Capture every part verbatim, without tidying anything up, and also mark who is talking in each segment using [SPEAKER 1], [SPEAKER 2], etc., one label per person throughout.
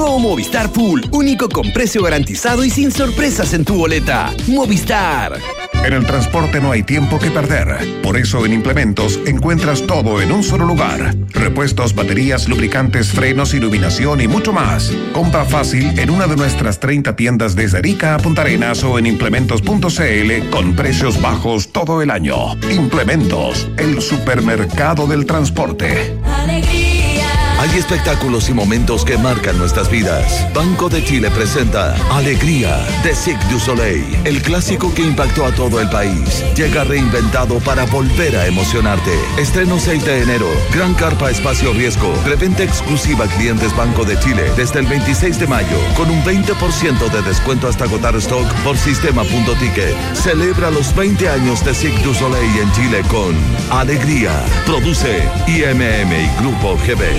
[SPEAKER 1] Nuevo Movistar Full, único con precio garantizado y sin sorpresas en tu boleta. Movistar.
[SPEAKER 2] En el transporte no hay tiempo que perder. Por eso en Implementos encuentras todo en un solo lugar. Repuestos, baterías, lubricantes, frenos, iluminación y mucho más. Compra fácil en una de nuestras treinta tiendas desde Arica a Punta Arenas o en implementos punto c l con precios bajos todo el año. Implementos, el supermercado del transporte.
[SPEAKER 3] Alegría. Hay espectáculos y momentos que marcan nuestras vidas. Banco de Chile presenta Alegría de Cirque du Soleil, el clásico que impactó a todo el país. Llega reinventado para volver a emocionarte. Estreno seis de enero. Gran carpa espacio riesgo. Preventa exclusiva a clientes Banco de Chile desde el veintiséis de mayo con un veinte por ciento de descuento hasta agotar stock por sistema punto ticket. Celebra los veinte años de Cirque du Soleil en Chile con Alegría. Produce I M M y Grupo G B.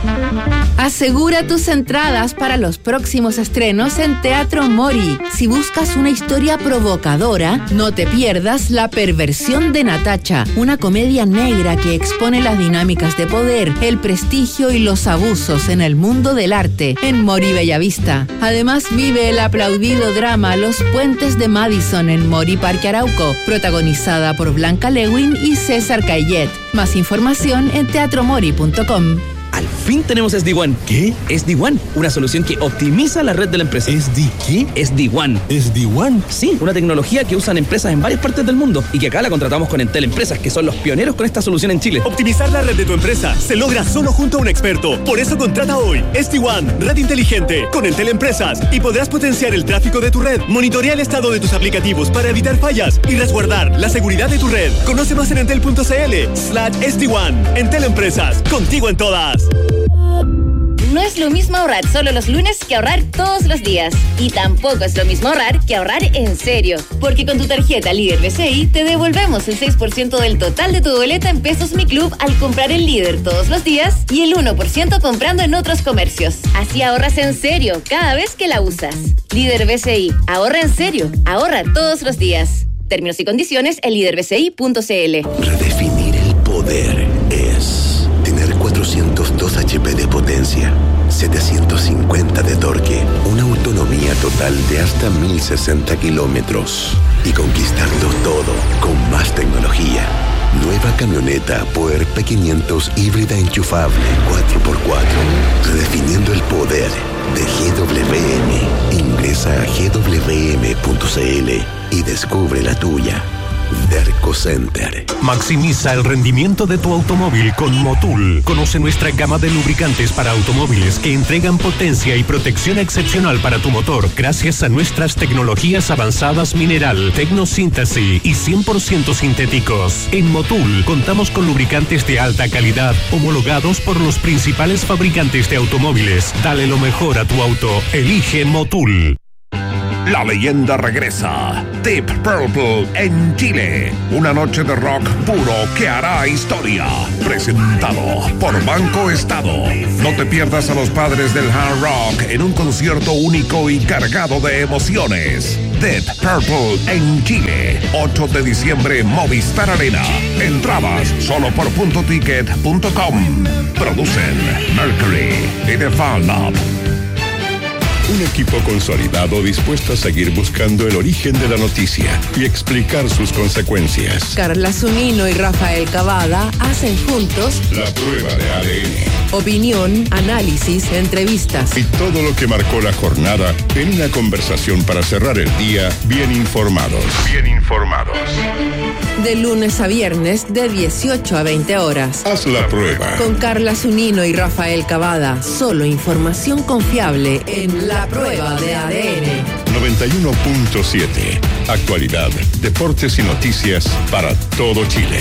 [SPEAKER 4] Asegura tus entradas para los próximos estrenos en Teatro Mori. Si buscas una historia provocadora, no te pierdas La perversión de Natacha, una comedia negra que expone las dinámicas de poder, el prestigio y los abusos en el mundo del arte en Mori Bellavista. Además, vive el aplaudido drama Los puentes de Madison en Mori Parque Arauco, protagonizada por Blanca Lewin y César Caillet. Más información en teatro mori punto com.
[SPEAKER 5] Al fin tenemos S D One. ¿Qué? S D One, una solución que optimiza la red de la empresa.
[SPEAKER 6] ¿S D qué?
[SPEAKER 5] S D One.
[SPEAKER 6] ¿S D One?
[SPEAKER 5] Sí, una tecnología que usan empresas en varias partes del mundo y que acá la contratamos con Entel Empresas, que son los pioneros con esta solución en Chile.
[SPEAKER 7] Optimizar la red de tu empresa se logra solo junto a un experto. Por eso contrata hoy S D One, red inteligente, con Entel Empresas, y podrás potenciar el tráfico de tu red, monitorear el estado de tus aplicativos para evitar fallas y resguardar la seguridad de tu red. Conoce más en entel punto c l slash S D One. Entel Empresas, contigo en todas.
[SPEAKER 8] No es lo mismo ahorrar solo los lunes que ahorrar todos los días. Y tampoco es lo mismo ahorrar que ahorrar en serio. Porque con tu tarjeta Líder B C I te devolvemos el seis por ciento del total de tu boleta en Pesos Mi Club al comprar en Líder todos los días y el uno por ciento comprando en otros comercios. Así ahorras en serio cada vez que la usas. Líder B C I. Ahorra en serio. Ahorra todos los días. Términos y condiciones en líder b c i punto c l.
[SPEAKER 9] Redefinir el poder es tener cuatrocientos dos H P de potencia, setecientos cincuenta de torque, una autonomía total de hasta mil sesenta kilómetros y conquistarlo todo con más tecnología. Nueva camioneta Power P quinientos híbrida enchufable cuatro por cuatro. Redefiniendo el poder de G W M. Ingresa a g w m punto c l y descubre la tuya. Derco Center.
[SPEAKER 10] Maximiza el rendimiento de tu automóvil con Motul. Conoce nuestra gama de lubricantes para automóviles que entregan potencia y protección excepcional para tu motor gracias a nuestras tecnologías avanzadas mineral, tecnosíntesis y cien por ciento sintéticos. En Motul contamos con lubricantes de alta calidad homologados por los principales fabricantes de automóviles. Dale lo mejor a tu auto. Elige Motul.
[SPEAKER 2] La leyenda regresa. Deep Purple en Chile. Una noche de rock puro que hará historia. Presentado por Banco Estado. No te pierdas a los padres del hard rock en un concierto único y cargado de emociones. Deep Purple en Chile. ocho de diciembre, Movistar Arena. Entradas solo por punto ticket punto com. Producen Mercury y The Fan Lab.
[SPEAKER 11] Un equipo consolidado dispuesto a seguir buscando el origen de la noticia y explicar sus consecuencias.
[SPEAKER 4] Carla Zunino y Rafael Cavada hacen juntos
[SPEAKER 11] La Prueba de A D N.
[SPEAKER 4] Opinión, análisis, entrevistas
[SPEAKER 11] Y todo lo que marcó la jornada en una conversación para cerrar el día bien informados. Bien informados.
[SPEAKER 4] De lunes a viernes de dieciocho a veinte horas.
[SPEAKER 11] Haz la prueba.
[SPEAKER 4] Con Carla Zunino y Rafael Cavada. Solo información confiable en La Prueba de A D N.
[SPEAKER 11] noventa y uno punto siete. Actualidad, deportes y noticias para todo Chile.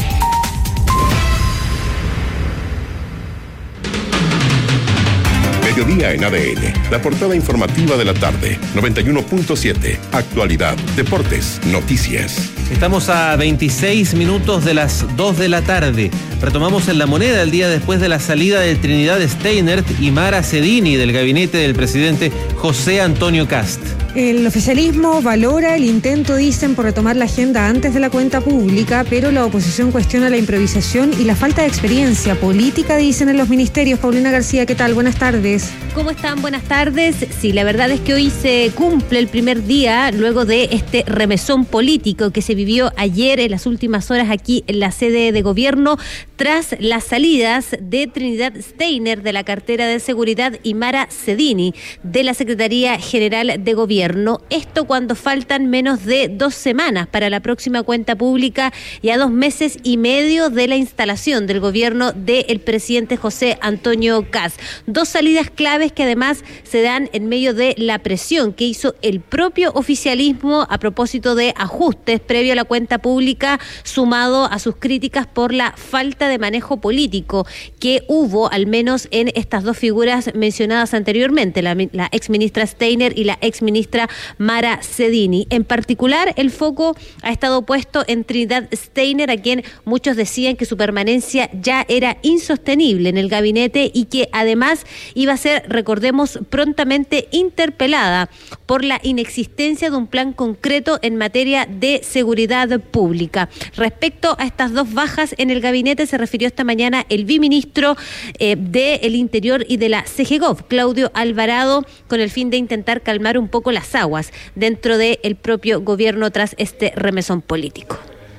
[SPEAKER 11] Mediodía en A D N. La portada informativa de la tarde. noventa y uno punto siete. Actualidad, deportes, noticias.
[SPEAKER 6] Estamos a veintiséis minutos de las dos de la tarde. Retomamos en La Moneda el día después de la salida de Trinidad Steinert y Mara Cedini del gabinete del presidente José Antonio Kast.
[SPEAKER 12] El oficialismo valora el intento, dicen, por retomar la agenda antes de la cuenta pública, pero la oposición cuestiona la improvisación y la falta de experiencia política, dicen en los ministerios. Paulina García, ¿qué tal? Buenas tardes.
[SPEAKER 13] ¿Cómo están? Buenas tardes. Sí, la verdad es que hoy se cumple el primer día luego de este remesón político que se vivió ayer en las últimas horas aquí en la sede de gobierno tras las salidas de Trinidad Steinert de la cartera de seguridad y Mara Cedini de la Secretaría General de Gobierno. Esto cuando faltan menos de dos semanas para la próxima cuenta pública y a dos meses y medio de la instalación del gobierno del presidente José Antonio Kast. Dos salidas claves que además se dan en medio de la presión que hizo el propio oficialismo a propósito de ajustes previo a la cuenta pública, sumado a sus críticas por la falta de manejo político que hubo al menos en estas dos figuras mencionadas anteriormente, la, la exministra Steinert y la exministra Mara Cedini. En particular, el foco ha estado puesto en Trinidad Steinert, a quien muchos decían que su permanencia ya era insostenible en el gabinete y que además iba a ser, recordemos, prontamente interpelada por la inexistencia de un plan concreto en materia de seguridad pública. Respecto a estas dos bajas en el gabinete, se refirió esta mañana el viceministro eh, del Interior y de la C G Gov, Claudio Alvarado, con el fin de intentar calmar un poco las aguas dentro del propio gobierno tras este remesón político.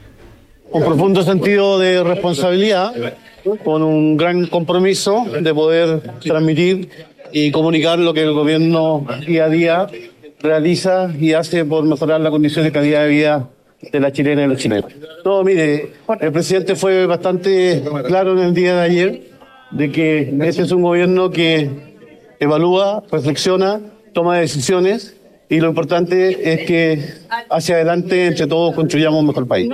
[SPEAKER 14] Un profundo sentido de responsabilidad, con un gran compromiso de poder transmitir y comunicar lo que el gobierno día a día realiza y hace por mejorar la condición de calidad de vida de la chilena y los chilenos. No, mire, el presidente fue bastante claro en el día de ayer de que este es un gobierno que evalúa, reflexiona, toma decisiones y lo importante es que hacia adelante entre todos construyamos un mejor país.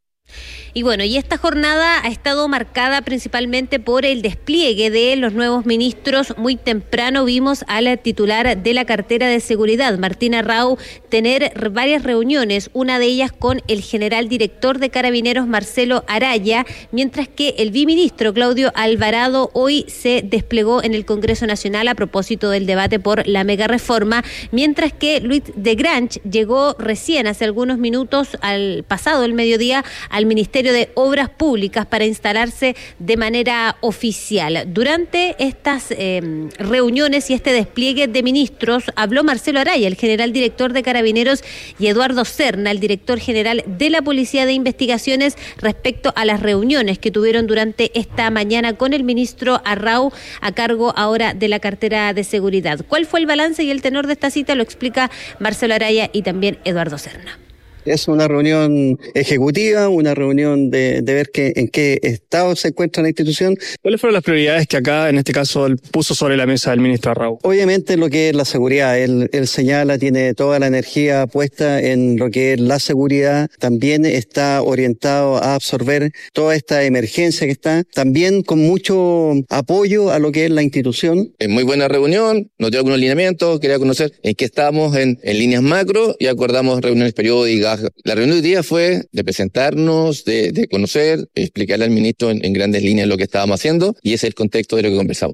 [SPEAKER 13] Y bueno, y esta jornada ha estado marcada principalmente por el despliegue de los nuevos ministros. Muy temprano vimos a la titular de la cartera de seguridad, Martina Rau, tener varias reuniones, una de ellas con el general director de Carabineros, Marcelo Araya, mientras que el viceministro Claudio Alvarado hoy se desplegó en el Congreso Nacional a propósito del debate por la mega reforma, mientras que Luis de Grange llegó recién hace algunos minutos, al pasado el mediodía, al Ministerio de Obras Públicas para instalarse de manera oficial. Durante estas eh, reuniones y este despliegue de ministros habló Marcelo Araya, el general director de Carabineros, y Eduardo Serna, el director general de la Policía de Investigaciones, respecto a las reuniones que tuvieron durante esta mañana con el ministro Arrau, a cargo ahora de la cartera de seguridad. ¿Cuál fue el balance y el tenor de esta cita? Lo explica Marcelo Araya y también Eduardo Serna.
[SPEAKER 15] Es una reunión ejecutiva, una reunión de, de ver que, en qué estado se encuentra la institución.
[SPEAKER 16] ¿Cuáles fueron las prioridades que acá, en este caso, él puso sobre la mesa el ministro Arrau?
[SPEAKER 15] Obviamente lo que es la seguridad. Él, él señala, tiene toda la energía puesta en lo que es la seguridad. También está orientado a absorber toda esta emergencia que está. También con mucho apoyo a lo que es la institución.
[SPEAKER 17] Es muy buena reunión, nos dio algunos lineamientos, quería conocer en qué estamos en, en líneas macro y acordamos reuniones periódicas. La reunión de hoy día fue de presentarnos, de, de conocer, explicarle al ministro en, en grandes líneas lo que estábamos haciendo y ese es el contexto de lo que conversamos.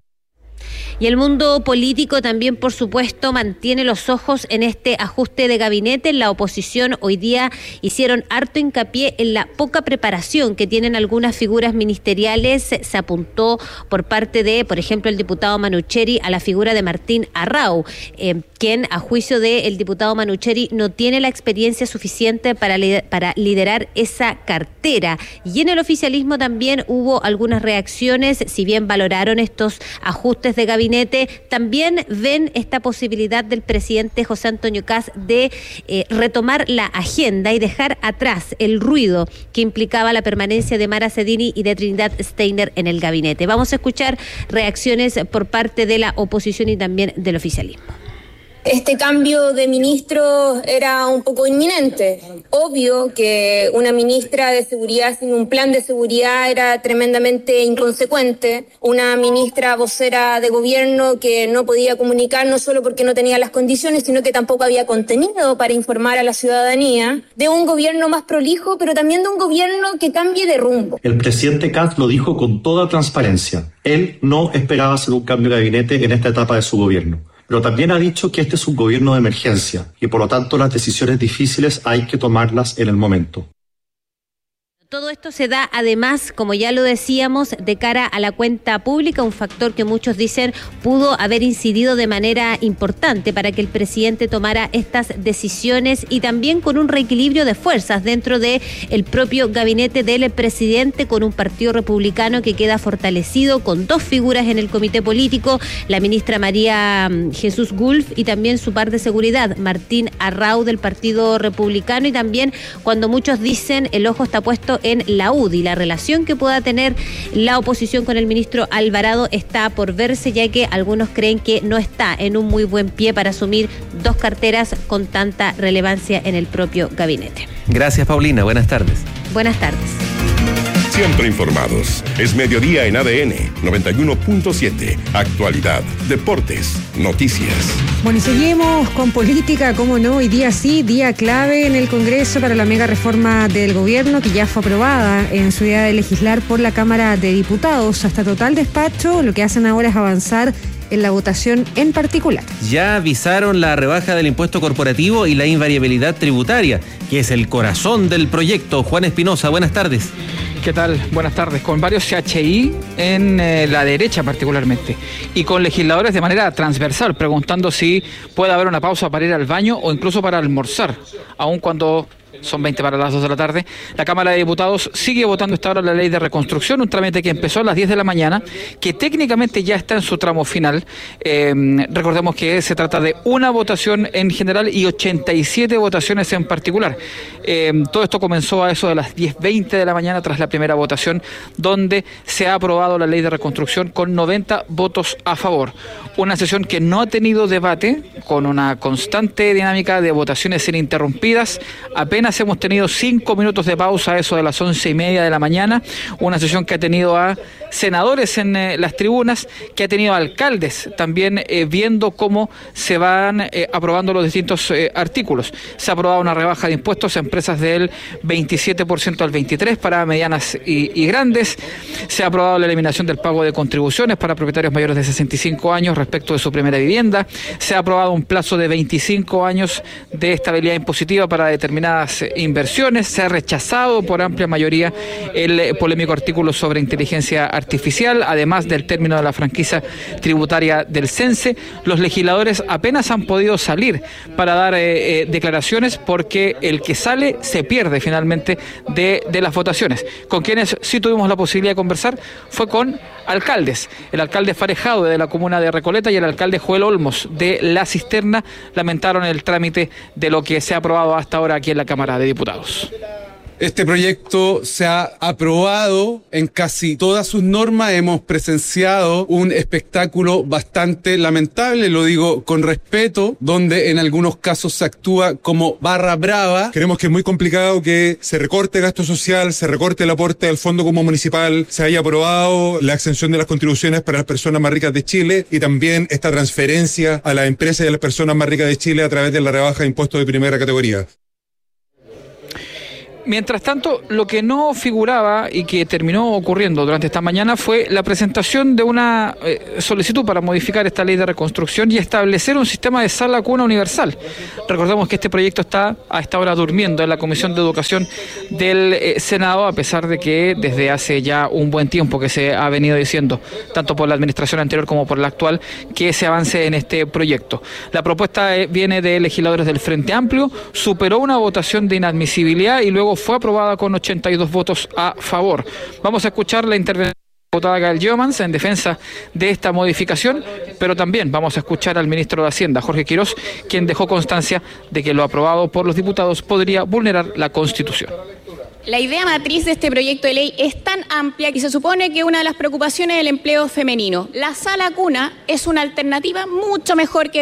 [SPEAKER 13] Y el mundo político también, por supuesto, mantiene los ojos en este ajuste de gabinete. En la oposición hoy día hicieron harto hincapié en la poca preparación que tienen algunas figuras ministeriales. Se apuntó por parte de, por ejemplo, el diputado Manucheri a la figura de Martín Arrau, eh, quien, a juicio del diputado Manucheri, no tiene la experiencia suficiente para, para liderar esa cartera. Y en el oficialismo también hubo algunas reacciones, si bien valoraron estos ajustes de gabinete, también ven esta posibilidad del presidente José Antonio Kast de eh, retomar la agenda y dejar atrás el ruido que implicaba la permanencia de Mara Cedini y de Trinidad Steinert en el gabinete. Vamos a escuchar reacciones por parte de la oposición y también del oficialismo.
[SPEAKER 18] Este cambio de ministro era un poco inminente. Obvio que una ministra de seguridad sin un plan de seguridad era tremendamente inconsecuente. Una ministra vocera de gobierno que no podía comunicar no solo porque no tenía las condiciones, sino que tampoco había contenido para informar a la ciudadanía. De un gobierno más prolijo, pero también de un gobierno que cambie de rumbo.
[SPEAKER 19] El presidente Kast lo dijo con toda transparencia. Él no esperaba hacer un cambio de gabinete en esta etapa de su gobierno. Pero también ha dicho que este es un gobierno de emergencia y por lo tanto las decisiones difíciles hay que tomarlas en el momento.
[SPEAKER 13] Todo esto se da además, como ya lo decíamos, de cara a la cuenta pública, un factor que muchos dicen pudo haber incidido de manera importante para que el presidente tomara estas decisiones y también con un reequilibrio de fuerzas dentro de el propio gabinete del presidente, con un partido republicano que queda fortalecido, con dos figuras en el comité político, la ministra María Jesús Gulf y también su par de seguridad, Martín Arrau del Partido Republicano, y también cuando muchos dicen el ojo está puesto en la U D I. La relación que pueda tener la oposición con el ministro Alvarado está por verse, ya que algunos creen que no está en un muy buen pie para asumir dos carteras con tanta relevancia en el propio gabinete.
[SPEAKER 6] Gracias, Paulina. Buenas tardes.
[SPEAKER 13] Buenas tardes.
[SPEAKER 11] Siempre informados. Es mediodía en A D N noventa y uno punto siete. Actualidad, deportes, noticias.
[SPEAKER 12] Bueno, y seguimos con política, cómo no, hoy día sí, día clave en el Congreso para la mega reforma del gobierno que ya fue aprobada en su idea de legislar por la Cámara de Diputados. Hasta total despacho, lo que hacen ahora es avanzar en la votación en particular.
[SPEAKER 6] Ya avisaron la rebaja del impuesto corporativo y la invariabilidad tributaria, que es el corazón del proyecto. Juan Espinosa, buenas tardes.
[SPEAKER 20] ¿Qué tal? Buenas tardes. Con varios C H I en eh, la derecha particularmente y con legisladores de manera transversal preguntando si puede haber una pausa para ir al baño o incluso para almorzar, aun cuando son veinte para las dos de la tarde. La Cámara de Diputados sigue votando esta hora la ley de reconstrucción, un trámite que empezó a las diez de la mañana, que técnicamente ya está en su tramo final. Eh, recordemos que se trata de una votación en general y ochenta y siete votaciones en particular. Eh, todo esto comenzó a eso de las diez veinte de la mañana tras la primera votación, donde se ha aprobado la ley de reconstrucción con noventa votos a favor. Una sesión que no ha tenido debate, con una constante dinámica de votaciones ininterrumpidas. Apenas hemos tenido cinco minutos de pausa a eso de las once y media de la mañana, una sesión que ha tenido a senadores en eh, las tribunas, que ha tenido a alcaldes también eh, viendo cómo se van eh, aprobando los distintos eh, artículos. Se ha aprobado una rebaja de impuestos a empresas del veintisiete por ciento al veintitrés por ciento para medianas y, y grandes. Se ha aprobado la eliminación del pago de contribuciones para propietarios mayores de sesenta y cinco años respecto de su primera vivienda. Se ha aprobado un plazo de veinticinco años de estabilidad impositiva para determinadas inversiones. Se ha rechazado por amplia mayoría el polémico artículo sobre inteligencia artificial, además del término de la franquicia tributaria del CENSE. Los legisladores apenas han podido salir para dar eh, eh, declaraciones, porque el que sale se pierde finalmente de, de las votaciones. Con quienes sí tuvimos la posibilidad de conversar fue con alcaldes. El alcalde Farejado de la comuna de Recoleta y el alcalde Joel Olmos de La Cisterna lamentaron el trámite de lo que se ha aprobado hasta ahora aquí en la Cámara de Diputados.
[SPEAKER 21] Este proyecto se ha aprobado en casi todas sus normas. Hemos presenciado un espectáculo bastante lamentable, lo digo con respeto, donde en algunos casos se actúa como barra brava.
[SPEAKER 22] Creemos que es muy complicado que se recorte gasto social, se recorte el aporte al Fondo Común Municipal, se haya aprobado la exención de las contribuciones para las personas más ricas de Chile y también esta transferencia a las empresas y a las personas más ricas de Chile a través de la rebaja de impuestos de primera categoría.
[SPEAKER 20] Mientras tanto, lo que no figuraba y que terminó ocurriendo durante esta mañana fue la presentación de una eh, solicitud para modificar esta ley de reconstrucción y establecer un sistema de sala cuna universal. Recordemos que este proyecto está a esta hora durmiendo en la Comisión de Educación del eh, Senado, a pesar de que desde hace ya un buen tiempo que se ha venido diciendo, tanto por la administración anterior como por la actual, que se avance en este proyecto. La propuesta eh, viene de legisladores del Frente Amplio, superó una votación de inadmisibilidad y luego fue aprobada con ochenta y dos votos a favor. Vamos a escuchar la intervención de la diputada Gael Jomans en defensa de esta modificación, pero también vamos a escuchar al ministro de Hacienda, Jorge Quirós, quien dejó constancia de que lo aprobado por los diputados podría vulnerar la Constitución.
[SPEAKER 23] La idea matriz de este proyecto de ley es tan amplia que se supone que una de las preocupaciones es el empleo femenino. La sala cuna es una alternativa mucho mejor que